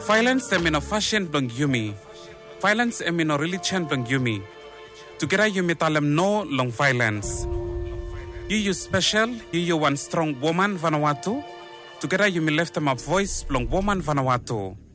Violence emino fashion blong yumi. Violence emino religion blong yumi. Together yumi talem no long violence. You special, you one strong woman Vanuatu. Together you me left them a voice long woman Vanuatu.